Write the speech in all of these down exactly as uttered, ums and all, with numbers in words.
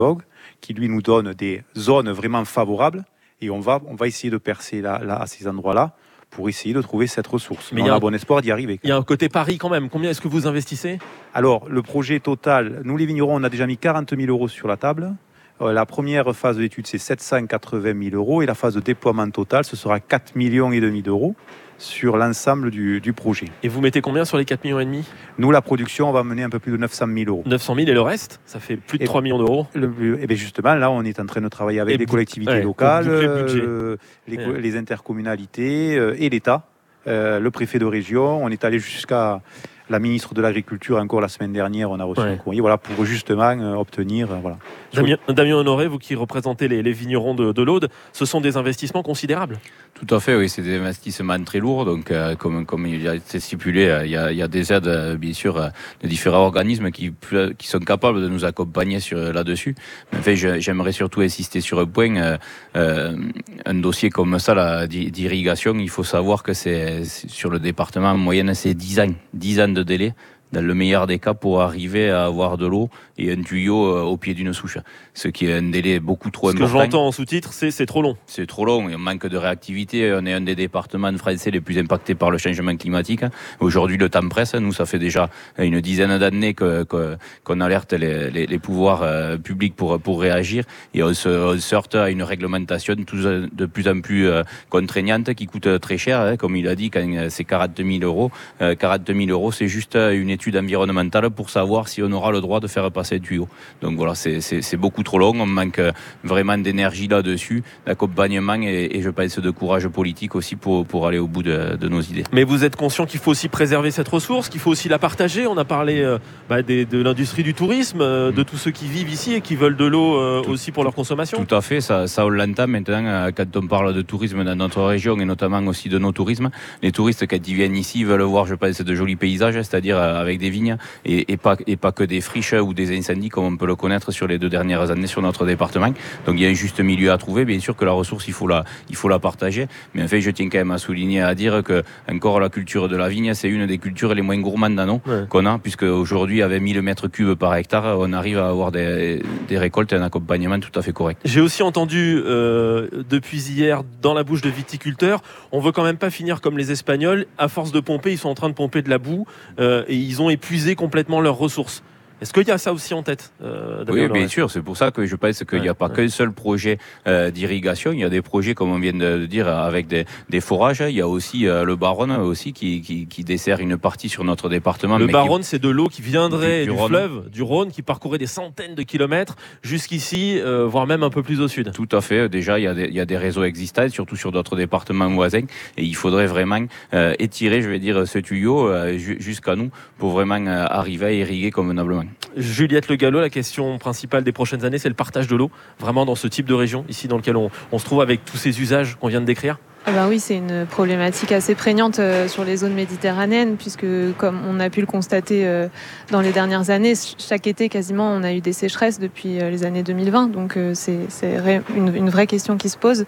qui lui nous donne des zones vraiment favorables et on va, on va essayer de percer là, là, à ces endroits-là pour essayer de trouver cette ressource. Mais, Mais on a un bon espoir d'y arriver. Il y a un côté pari quand même. Combien est-ce que vous investissez ? Alors, le projet total, nous les vignerons, on a déjà mis quarante mille euros sur la table. La première phase d'étude, c'est sept cent quatre-vingt mille euros et la phase de déploiement total, ce sera quatre virgule cinq millions d'euros sur l'ensemble du, du projet. Et vous mettez combien sur les quatre virgule cinq millions ? Nous, la production, on va mener un peu plus de neuf cent mille euros. neuf cent mille et le reste ? Ça fait plus de et trois millions d'euros. Et bien justement, là, on est en train de travailler avec et les collectivités ouais, locales, euh, les, ouais. les intercommunalités euh, et l'État, euh, le préfet de région. On est allé jusqu'à la ministre de l'Agriculture encore la semaine dernière, on a reçu ouais. un courrier voilà, pour justement euh, obtenir... Euh, voilà. Damien, Damien Honoré, vous qui représentez les, les vignerons de, de l'Aude, ce sont des investissements considérables ? Tout à fait, oui, c'est des investissements très lourds. Donc, euh, comme, comme il a été stipulé, euh, il, y a, il y a des aides, euh, bien sûr, euh, de différents organismes qui, qui sont capables de nous accompagner sur, là-dessus. Mais en fait, je, j'aimerais surtout insister sur un point. Euh, euh, un dossier comme ça, là, d'irrigation, il faut savoir que c'est, c'est sur le département, en moyenne, c'est dix ans. dix ans de délai, dans le meilleur des cas, pour arriver à avoir de l'eau et un tuyau euh, au pied d'une souche. Ce qui est un délai beaucoup trop important. Ce que j'entends en sous-titre, c'est c'est trop long. C'est trop long et on manque de réactivité. On est un des départements français les plus impactés par le changement climatique. Aujourd'hui, le temps presse. Nous, ça fait déjà une dizaine d'années que, que, qu'on alerte les, les, les pouvoirs euh, publics pour, pour réagir. Et on se, on se heurte à une réglementation de plus en plus euh, contraignante qui coûte très cher. Hein, comme il a dit, quand c'est quarante mille euros. Euh, quarante mille euros, c'est juste une étude environnementale pour savoir si on aura le droit de faire passer le tuyau. Donc voilà, c'est, c'est, c'est beaucoup trop long. On manque vraiment d'énergie là-dessus, d'accompagnement et, et je pense de courage politique aussi pour, pour aller au bout de, de nos idées. Mais vous êtes conscient qu'il faut aussi préserver cette ressource, qu'il faut aussi la partager. On a parlé euh, bah, des, de l'industrie du tourisme, euh, de tous ceux qui vivent ici et qui veulent de l'eau euh, tout, aussi pour leur consommation. Tout à fait, ça, ça on l'entend maintenant euh, quand on parle de tourisme dans notre région et notamment aussi de nos tourismes. Les touristes, quand ils viennent ici, veulent voir, je pense, de jolis paysages, c'est-à-dire euh, avec des vignes et, et, pas, et pas que des friches ou des incendies comme on peut le connaître sur les deux dernières années sur notre département. Donc il y a un juste milieu à trouver. Bien sûr que la ressource, il faut la, il faut la partager. Mais en fait, je tiens quand même à souligner, à dire que encore la culture de la vigne, c'est une des cultures les moins gourmandes en eau ouais. qu'on a, puisque aujourd'hui, avec mille mètres cubes par hectare, on arrive à avoir des, des récoltes et un accompagnement tout à fait correct. J'ai aussi entendu euh, depuis hier dans la bouche de viticulteurs, on veut quand même pas finir comme les Espagnols. À force de pomper, ils sont en train de pomper de la boue euh, et ils ont épuisé complètement leurs ressources. Est-ce qu'il y a ça aussi en tête euh, Oui, bien sûr. C'est pour ça que je pense qu'il n'y a pas ouais. qu'un seul projet euh, d'irrigation. Il y a des projets, comme on vient de dire, avec des, des forages. Il y a aussi euh, le Baronne aussi qui, qui, qui dessert une partie sur notre département. Le mais Baronne, qui... c'est de l'eau qui viendrait du, du, du fleuve, du Rhône, qui parcourait des centaines de kilomètres jusqu'ici, euh, voire même un peu plus au sud. Tout à fait. Déjà, il y a des, il y a des réseaux existants, surtout sur d'autres départements voisins. Et il faudrait vraiment euh, étirer, je vais dire, ce tuyau euh, jusqu'à nous pour vraiment euh, arriver à irriguer convenablement. Juliette Le Gallot, la question principale des prochaines années, c'est le partage de l'eau, vraiment dans ce type de région, ici dans lequel on, on se trouve avec tous ces usages qu'on vient de décrire. Ah ben oui, c'est une problématique assez prégnante euh, sur les zones méditerranéennes, puisque comme on a pu le constater euh, dans les dernières années, chaque été quasiment on a eu des sécheresses depuis euh, les années deux mille vingt, donc euh, c'est, c'est ré- une, une vraie question qui se pose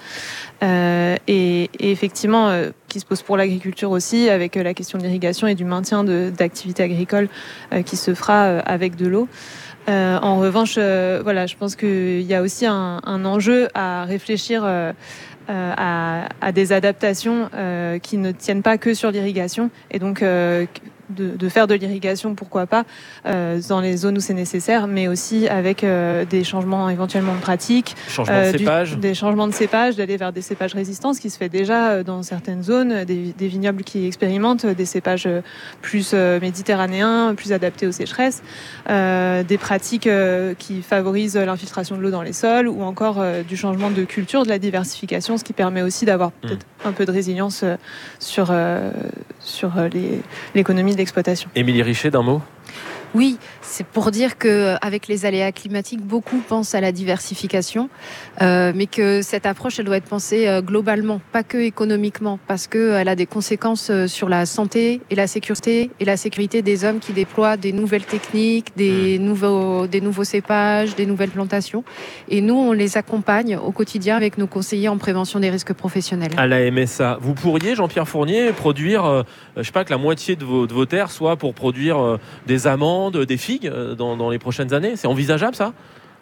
euh, et, et effectivement euh, qui se pose pour l'agriculture aussi, avec euh, la question de l'irrigation et du maintien de, d'activités agricoles euh, qui se fera euh, avec de l'eau. Euh, en revanche, euh, voilà, je pense qu'il y a aussi un, un enjeu à réfléchir euh, euh, à, à des adaptations euh, qui ne tiennent pas que sur l'irrigation et donc euh, de, de faire de l'irrigation, pourquoi pas, euh, dans les zones où c'est nécessaire, mais aussi avec euh, des changements éventuellement de pratiques, Changement de euh, cépage. Du, des changements de cépage, d'aller vers des cépages résistants, ce qui se fait déjà dans certaines zones, des, des vignobles qui expérimentent des cépages plus euh, méditerranéens, plus adaptés aux sécheresses, euh, des pratiques euh, qui favorisent l'infiltration de l'eau dans les sols, ou encore euh, du changement de culture, de la diversification, ce qui permet aussi d'avoir peut-être mmh. un peu de résilience euh, sur, euh, sur euh, les, l'économie de l'exploitation. Émilie Richet, d'un mot ? Oui, c'est pour dire qu'avec les aléas climatiques, beaucoup pensent à la diversification, euh, mais que cette approche, elle doit être pensée euh, globalement, pas que économiquement, parce qu'elle a des conséquences sur la santé et la sécurité et la sécurité des hommes qui déploient des nouvelles techniques, des nouveaux, des nouveaux cépages, des nouvelles plantations. Et nous, on les accompagne au quotidien avec nos conseillers en prévention des risques professionnels. À la M S A, vous pourriez, Jean-Pierre Fournier, produire, euh, je sais pas, que la moitié de vos, de vos terres soit pour produire euh, des amandes, des figues dans, dans les prochaines années. C'est envisageable, ça ?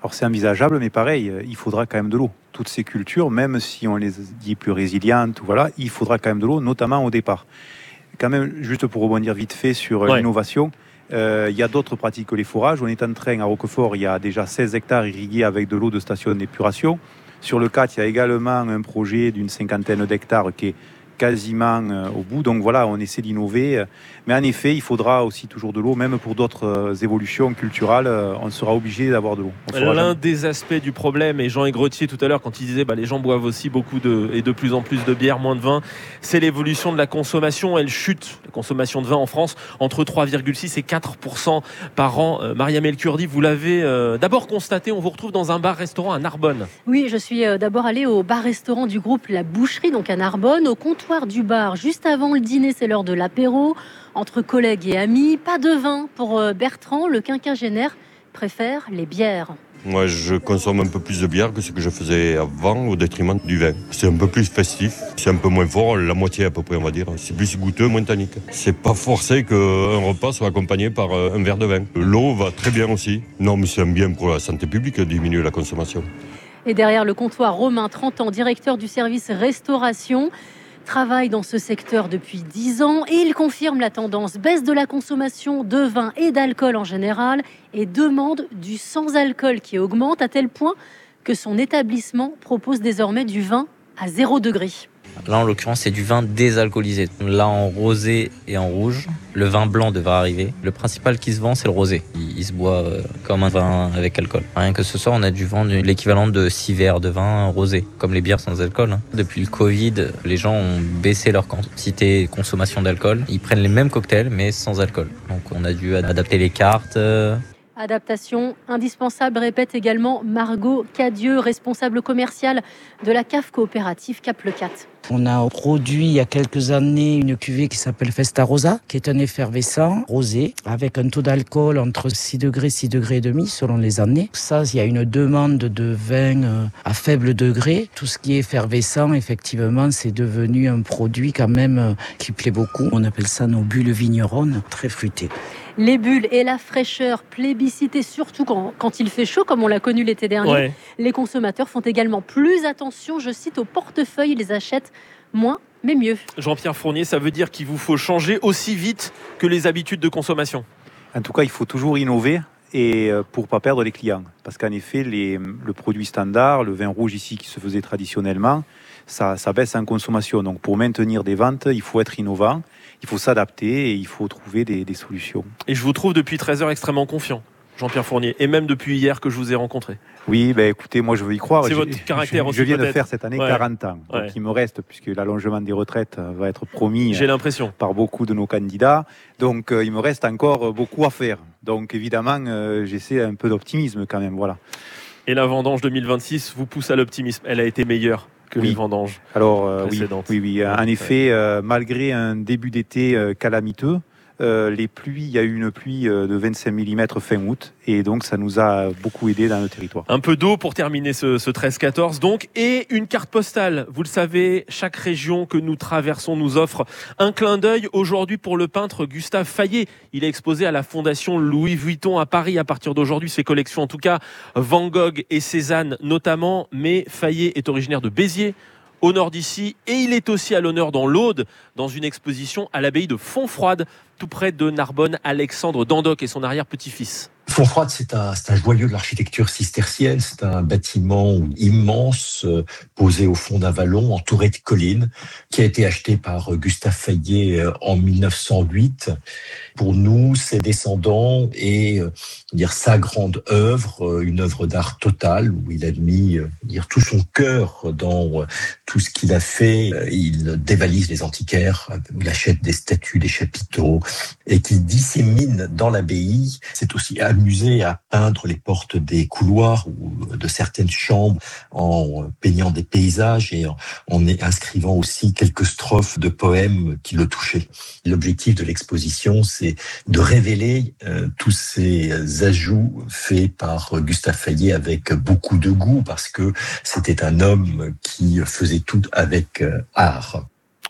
Alors c'est envisageable, mais pareil, il faudra quand même de l'eau. Toutes ces cultures, même si on les dit plus résilientes, voilà, il faudra quand même de l'eau, notamment au départ. Quand même, juste pour rebondir vite fait sur ouais. l'innovation, euh, il y a d'autres pratiques que les forages. On est en train, à Roquefort, il y a déjà seize hectares irrigués avec de l'eau de station d'épuration. Sur le quatre, il y a également un projet d'une cinquantaine d'hectares qui est quasiment euh, au bout. Donc voilà, on essaie d'innover. Mais en effet, il faudra aussi toujours de l'eau, même pour d'autres euh, évolutions culturelles. Euh, on sera obligé d'avoir de l'eau. L'un jamais... des aspects du problème, et Jean Aigretier tout à l'heure, quand il disait bah, les gens boivent aussi beaucoup de, et de plus en plus de bière, moins de vin, c'est l'évolution de la consommation. Elle chute, la consommation de vin en France, entre trois virgule six et quatre pour cent par an. Euh, Mariam El-Kurdi, vous l'avez euh, d'abord constaté. On vous retrouve dans un bar-restaurant à Narbonne. Oui, je suis euh, d'abord allée au bar-restaurant du groupe La Boucherie, donc à Narbonne, au comptoir du bar. Juste avant le dîner, c'est l'heure de l'apéro. Entre collègues et amis, pas de vin pour Bertrand, le quinquagénaire préfère les bières. Moi, je consomme un peu plus de bière que ce que je faisais avant, au détriment du vin. C'est un peu plus festif, c'est un peu moins fort, la moitié à peu près, on va dire. C'est plus goûteux, moins tannique. C'est pas forcé qu'un repas soit accompagné par un verre de vin. L'eau va très bien aussi. Non, mais c'est un bien pour la santé publique de diminuer la consommation. Et derrière le comptoir, Romain, trente ans, directeur du service restauration, travaille dans ce secteur depuis dix ans et il confirme la tendance baisse de la consommation de vin et d'alcool en général et demande du sans-alcool qui augmente à tel point que son établissement propose désormais du vin à zéro degré. Là, en l'occurrence, c'est du vin désalcoolisé. Là, en rosé et en rouge, le vin blanc devrait arriver. Le principal qui se vend, c'est le rosé. Il, il se boit euh, comme un vin avec alcool. Rien que ce soir, on a du vent, l'équivalent de six verres de vin rosé, comme les bières sans alcool. Depuis le Covid, les gens ont baissé leur quantité de consommation d'alcool. Ils prennent les mêmes cocktails, mais sans alcool. Donc, on a dû adapter les cartes. Euh... Adaptation indispensable, répète également Margot Cadieux, responsable commerciale de la cave coopérative Cap Le Cat. On a produit il y a quelques années une cuvée qui s'appelle Festa Rosa, qui est un effervescent rosé avec un taux d'alcool entre six degrés, six degrés et demi selon les années. Ça, il y a une demande de vin à faible degré. Tout ce qui est effervescent, effectivement, c'est devenu un produit quand même qui plaît beaucoup. On appelle ça nos bulles vigneronnes, très fruitées. Les bulles et la fraîcheur plébiscitées, surtout quand, quand il fait chaud, comme on l'a connu l'été dernier. Ouais. Les consommateurs font également plus attention, je cite, au portefeuille. Ils les achètent moins, mais mieux. Jean-Pierre Fournier, ça veut dire qu'il vous faut changer aussi vite que les habitudes de consommation? En tout cas, il faut toujours innover et pour ne pas perdre les clients. Parce qu'en effet, les, le produit standard, le vin rouge ici qui se faisait traditionnellement, ça, ça baisse en consommation. Donc pour maintenir des ventes, il faut être innovant. Il faut s'adapter et il faut trouver des, des solutions. Et je vous trouve depuis treize heures extrêmement confiant, Jean-Pierre Fournier, et même depuis hier que je vous ai rencontré. Oui, ben écoutez, moi je veux y croire. C'est J'ai, votre caractère je, aussi. Je viens peut-être. de faire cette année ouais. quarante ans. Donc ouais. il me reste, puisque l'allongement des retraites va être promis J'ai l'impression. par beaucoup de nos candidats. Donc euh, il me reste encore beaucoup à faire. Donc évidemment, euh, j'essaie un peu d'optimisme quand même. Voilà. Et la vendange deux mille vingt-six vous pousse à l'optimisme. Elle a été meilleure que oui. les vendanges Alors, euh, précédentes. Oui, oui, oui. En ouais. effet, euh, malgré un début d'été euh, calamiteux, euh, les pluies, il y a eu une pluie euh, de vingt-cinq millimètres fin août, et donc ça nous a beaucoup aidé dans le territoire. Un peu d'eau pour terminer ce, ce treize quatorze, donc, et une carte postale. Vous le savez, chaque région que nous traversons nous offre un clin d'œil. Aujourd'hui, pour le peintre Gustave Fayet, il est exposé à la Fondation Louis Vuitton à Paris à partir d'aujourd'hui. Ses collections, en tout cas, Van Gogh et Cézanne notamment, mais Fayet est originaire de Béziers, au nord d'ici, et il est aussi à l'honneur dans l'Aude, dans une exposition à l'abbaye de Fontfroide, tout près de Narbonne. Alexandre Dandoc et son arrière-petit-fils. Fontfroide, c'est un, c'est un joyau de l'architecture cistercienne. C'est un bâtiment immense, euh, posé au fond d'un vallon, entouré de collines, qui a été acheté par Gustave Fayet euh, en mille neuf cent huit. Pour nous, ses descendants et euh, dire sa grande œuvre, euh, une œuvre d'art totale, où il a mis euh, dire tout son cœur dans euh, tout ce qu'il a fait. Euh, il dévalise les antiquaires, il achète des statues, des chapiteaux, et qu'il dissémine dans l'abbaye. C'est aussi amusé à peindre les portes des couloirs ou de certaines chambres en peignant des paysages et en, en inscrivant aussi quelques strophes de poèmes qui le touchaient. L'objectif de l'exposition, c'est de révéler euh, tous ces ajouts faits par Gustave Fayet avec beaucoup de goût, parce que c'était un homme qui faisait tout avec euh, art.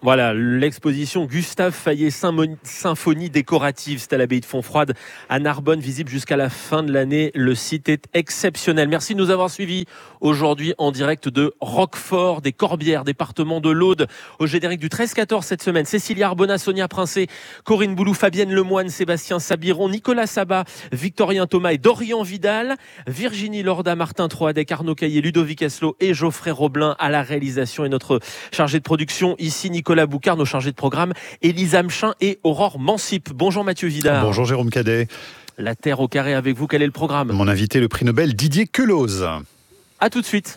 Voilà, l'exposition Gustave Fayet Symphonie décorative, c'est à l'abbaye de Fontfroide à Narbonne, visible jusqu'à la fin de l'année. Le site est exceptionnel. Merci de nous avoir suivis aujourd'hui en direct de Roquefort, des Corbières, département de l'Aude, au générique du treize quatorze cette semaine. Cécilia Arbona, Sonia Princé, Corinne Boulou, Fabienne Lemoine, Sébastien Sabiron, Nicolas Sabat, Victorien Thomas et Dorian Vidal, Virginie Lorda, Martin Troadec, Arnaud Caillé, Ludovic Eslo et Geoffrey Roblin à la réalisation, et notre chargé de production ici, Nicolas Boucard, nos chargés de programme, Élisa Mchin et Aurore Mansip. Bonjour Mathieu Vidal. Bonjour Jérôme Cadet. La Terre au carré avec vous, quel est le programme ? Mon invité, le prix Nobel Didier Queloz. A tout de suite.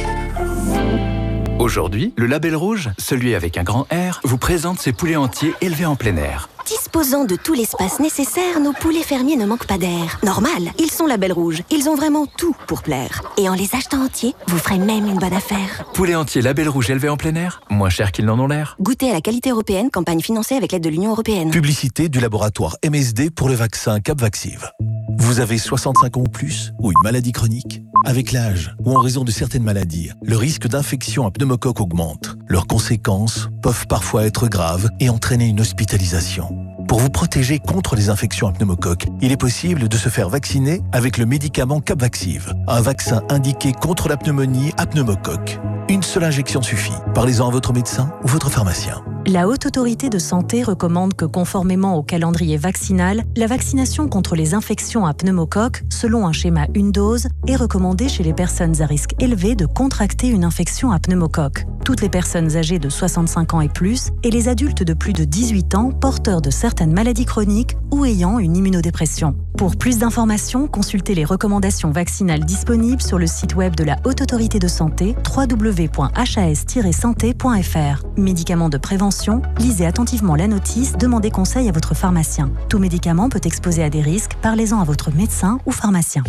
Aujourd'hui, le Label Rouge, celui avec un grand R, vous présente ses poulets entiers élevés en plein air. Disposant de tout l'espace nécessaire, nos poulets fermiers ne manquent pas d'air. Normal, ils sont Label Rouge. Ils ont vraiment tout pour plaire. Et en les achetant entiers, vous ferez même une bonne affaire. Poulets entiers Label Rouge élevés en plein air, moins cher qu'ils n'en ont l'air. Goûtez à la qualité européenne, campagne financée avec l'aide de l'Union européenne. Publicité du laboratoire M S D pour le vaccin Capvaxive. Vous avez soixante-cinq ans ou plus, ou une maladie chronique ? Avec l'âge, ou en raison de certaines maladies, le risque d'infection à pneumocoque augmente. Leurs conséquences peuvent parfois être graves et entraîner une hospitalisation. Pour vous protéger contre les infections à pneumocoque, il est possible de se faire vacciner avec le médicament Capvaxive, un vaccin indiqué contre la pneumonie à pneumocoque. Une seule injection suffit. Parlez-en à votre médecin ou votre pharmacien. La Haute Autorité de Santé recommande que, conformément au calendrier vaccinal, la vaccination contre les infections à pneumocoque, selon un schéma une dose, est recommandée chez les personnes à risque élevé de contracter une infection à pneumocoque. Toutes les personnes âgées de soixante-cinq ans et plus et les adultes de plus de dix-huit ans porteurs de certaines maladies chroniques ou ayant une immunodépression. Pour plus d'informations, consultez les recommandations vaccinales disponibles sur le site web de la Haute Autorité de Santé w w w point h a s tiret santé point f r. Médicaments de prévention, lisez attentivement la notice, demandez conseil à votre pharmacien. Tout médicament peut exposer à des risques, parlez-en à votre médecin ou pharmacien.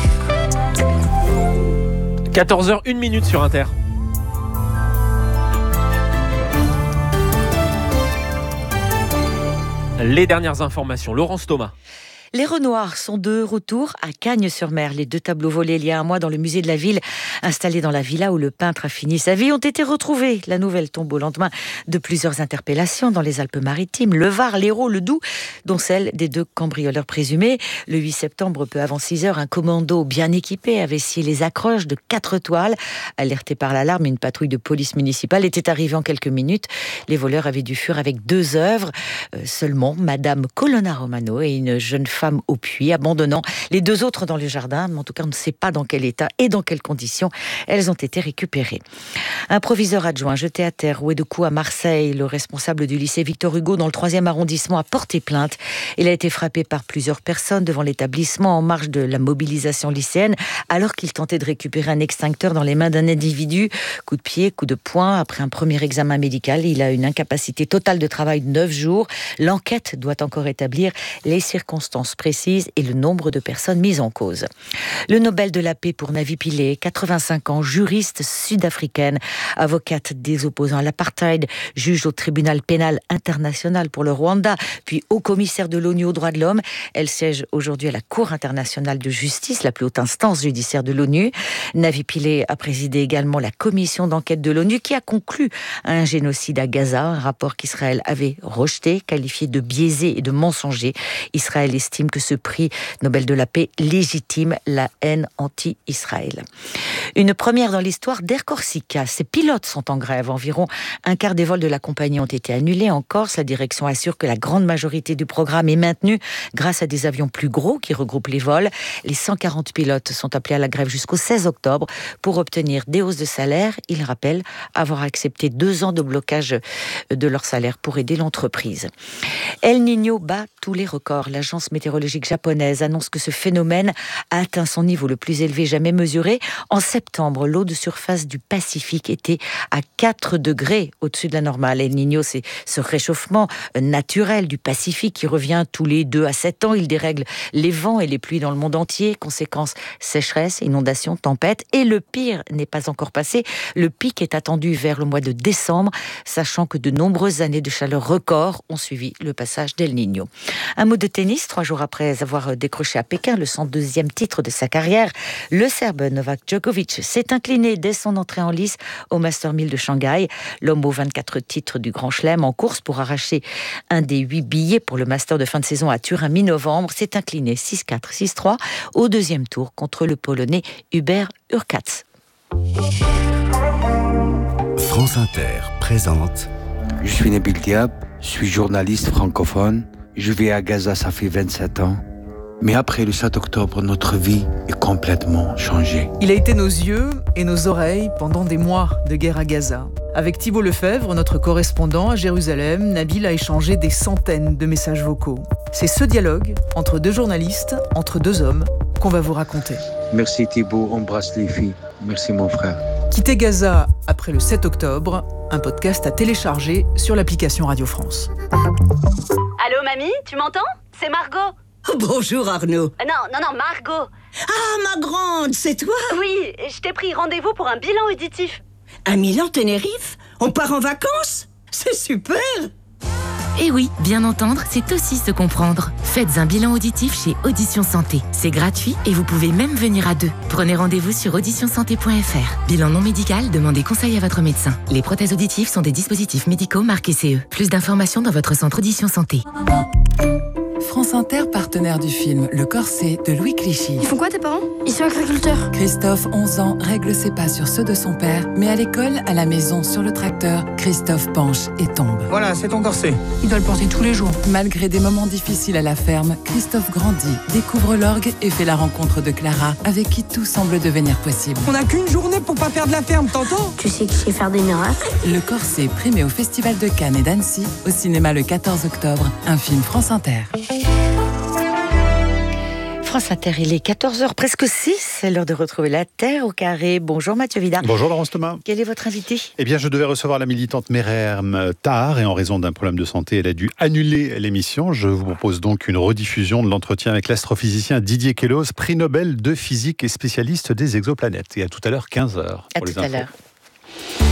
quatorze heures une minute sur Inter. Les dernières informations, Laurence Thomas. Les Renoirs sont de retour à Cagnes-sur-Mer. Les deux tableaux volés il y a un mois dans le musée de la ville, installés dans la villa où le peintre a fini sa vie, ont été retrouvés. La nouvelle tombe au lendemain de plusieurs interpellations dans les Alpes-Maritimes, le Var, l'Hérault, le Doubs, dont celle des deux cambrioleurs présumés. Le huit septembre, peu avant six heures, un commando bien équipé avait scié les accroches de quatre toiles. Alerté par l'alarme, une patrouille de police municipale était arrivée en quelques minutes. Les voleurs avaient dû fuir avec deux œuvres. Euh, seulement, Madame Colonna Romano et une jeune femme femme au puits, abandonnant les deux autres dans le jardin. Mais en tout cas, on ne sait pas dans quel état et dans quelles conditions elles ont été récupérées. Un proviseur adjoint jeté à terre, roué de coups à Marseille. Le responsable du lycée Victor Hugo dans le troisième arrondissement a porté plainte. Il a été frappé par plusieurs personnes devant l'établissement en marge de la mobilisation lycéenne, alors qu'il tentait de récupérer un extincteur dans les mains d'un individu. Coup de pied, coup de poing. Après un premier examen médical, il a une incapacité totale de travail de neuf jours. L'enquête doit encore établir les circonstances précises et le nombre de personnes mises en cause. Le Nobel de la paix pour Navi Pillay, quatre-vingt-cinq ans, juriste sud-africaine, avocate des opposants à l'apartheid, juge au tribunal pénal international pour le Rwanda, puis haut-commissaire de l'ONU aux droits de l'homme. Elle siège aujourd'hui à la Cour internationale de justice, la plus haute instance judiciaire de l'ONU. Navi Pillay a présidé également la commission d'enquête de l'ONU qui a conclu un génocide à Gaza, un rapport qu'Israël avait rejeté, qualifié de biaisé et de mensonger. Israël estime que ce prix Nobel de la paix légitime la haine anti-Israël. Une première dans l'histoire d'Air Corsica. Ses pilotes sont en grève. Environ un quart des vols de la compagnie ont été annulés en Corse. La direction assure que la grande majorité du programme est maintenue grâce à des avions plus gros qui regroupent les vols. Les cent quarante pilotes sont appelés à la grève jusqu'au seize octobre pour obtenir des hausses de salaire. Ils rappellent avoir accepté deux ans de blocage de leur salaire pour aider l'entreprise. El Niño bat tous les records. L'agence météorologique japonaise annonce que ce phénomène a atteint son niveau le plus élevé jamais mesuré. En septembre, l'eau de surface du Pacifique était à quatre degrés au-dessus de la normale. El Niño, c'est ce réchauffement naturel du Pacifique qui revient tous les deux à sept ans. Il dérègle les vents et les pluies dans le monde entier. Conséquence, sécheresse, inondations, tempêtes. Et le pire n'est pas encore passé. Le pic est attendu vers le mois de décembre, sachant que de nombreuses années de chaleur record ont suivi le passage d'El Niño. Un mot de tennis, trois jours jours après avoir décroché à Pékin le cent deuxième titre de sa carrière, le Serbe Novak Djokovic s'est incliné dès son entrée en lice au Master mille de Shanghai. L'homme aux vingt-quatre titres du Grand Chelem en course pour arracher un des huit billets pour le Master de fin de saison à Turin mi-novembre s'est incliné six quatre, six trois au deuxième tour contre le Polonais Hubert Hurkacz. France Inter présente. Je suis Nabil Diab, je suis journaliste francophone. Je vis à Gaza, ça fait vingt-sept ans. Mais après le sept octobre, notre vie est complètement changée. Il a été nos yeux et nos oreilles pendant des mois de guerre à Gaza. Avec Thibault Lefebvre, notre correspondant à Jérusalem, Nabil a échangé des centaines de messages vocaux. C'est ce dialogue entre deux journalistes, entre deux hommes, qu'on va vous raconter. Merci Thibault, embrasse les filles. Merci mon frère. Quitter Gaza après le sept octobre, un podcast à télécharger sur l'application Radio France. Allô mamie, tu m'entends? C'est Margot. Oh, bonjour Arnaud. Euh, non, non, non, Margot. Ah, ma grande, c'est toi? Oui, je t'ai pris rendez-vous pour un bilan auditif. À Milan-Tenerife? On part en vacances? C'est super! Et oui, bien entendre, c'est aussi se comprendre. Faites un bilan auditif chez Audition Santé. C'est gratuit et vous pouvez même venir à deux. Prenez rendez-vous sur audition santé point f r. Bilan non médical, demandez conseil à votre médecin. Les prothèses auditives sont des dispositifs médicaux marqués C E. Plus d'informations dans votre centre Audition Santé. France Inter, partenaire du film Le Corset de Louis Clichy. Ils font quoi tes parents? Ils sont agriculteurs. Christophe, onze ans, règle ses pas sur ceux de son père, mais à l'école, à la maison, sur le tracteur, Christophe penche et tombe. Voilà, c'est ton corset. Il doit le porter tous les jours. Malgré des moments difficiles à la ferme, Christophe grandit, découvre l'orgue et fait la rencontre de Clara, avec qui tout semble devenir possible. On n'a qu'une journée pour pas perdre la ferme, t'entends? Tu sais que je sais faire des miracles. Le Corset, primé au Festival de Cannes et d'Annecy, au cinéma le quatorze octobre, un film France Inter. France Inter, il est quatorze heures, presque six, c'est l'heure de retrouver la Terre au carré. Bonjour Mathieu Vida. Bonjour Laurence Thomas. Quel est votre invité? Eh bien, je devais recevoir la militante Merem tard et en raison d'un problème de santé, elle a dû annuler l'émission. Je vous propose donc une rediffusion de l'entretien avec l'astrophysicien Didier Queloz, prix Nobel de physique et spécialiste des exoplanètes. Et à tout à l'heure, quinze heures. À tout à l'heure.